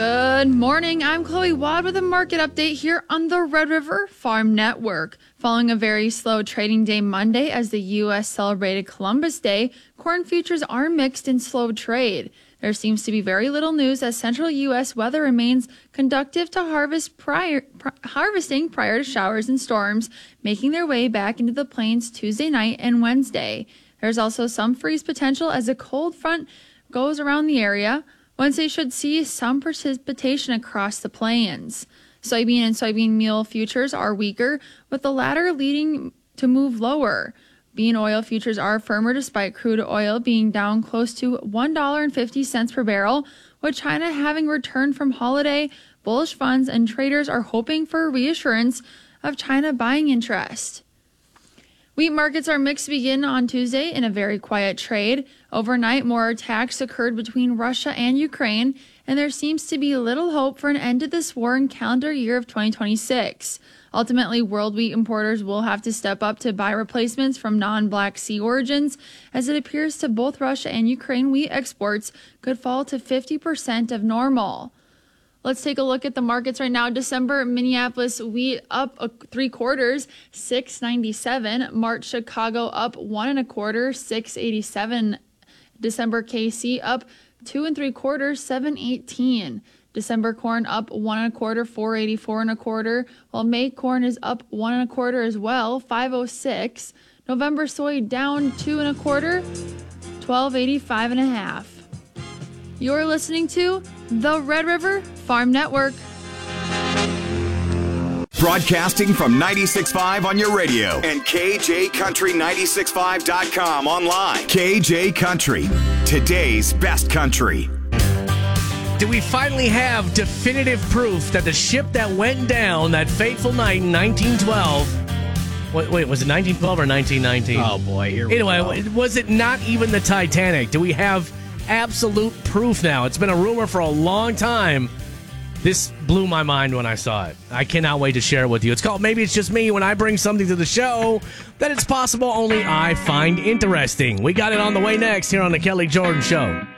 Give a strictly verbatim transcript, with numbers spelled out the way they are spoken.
Good morning. I'm Chloe Wad with a market update here on the Red River Farm Network. Following a very slow trading day Monday as the U S celebrated Columbus Day, corn futures are mixed in slow trade. There seems to be very little news as central U S weather remains conducive to harvest prior, pr- harvesting prior to showers and storms, making their way back into the plains Tuesday night and Wednesday. There's also some freeze potential as a cold front goes around the area. Wednesday should see some precipitation across the plains. Soybean and soybean meal futures are weaker, with the latter leading to move lower. Bean oil futures are firmer despite crude oil being down close to one dollar and fifty cents per barrel, with China having returned from holiday. Bullish funds and traders are hoping for reassurance of China buying interest. Wheat markets are mixed to begin on Tuesday in a very quiet trade. Overnight, more attacks occurred between Russia and Ukraine, and there seems to be little hope for an end to this war in calendar year of twenty twenty-six. Ultimately, world wheat importers will have to step up to buy replacements from non-Black Sea origins, as it appears to both Russia and Ukraine wheat exports could fall to fifty percent of normal. Let's take a look at the markets right now. December Minneapolis wheat up a three quarters, six ninety-seven. March Chicago up one and a quarter, six eighty-seven. December K C up two and three quarters, seven eighteen. December corn up one and a quarter, four eighty-four and a quarter. While May corn is up one and a quarter as well, five oh six. November soy down two and a quarter, twelve eighty-five and a half. You're listening to the Red River Farm Network. Broadcasting from ninety-six point five on your radio and K J Country ninety-six point five dot com online. K J Country, today's best country. Do we finally have definitive proof that the ship that went down that fateful night in nineteen twelve... Wait, wait, was it nineteen twelve or nineteen nineteen? Oh, boy, here we Anyway, go. was it not even the Titanic? Do we have absolute proof now? It's been a rumor for a long time. This blew my mind when I saw it. I cannot wait to share it with you. It's called Maybe It's Just Me when I bring something to the show that it's possible only I find interesting. We got it on the way next here on The Kelly Jordan Show.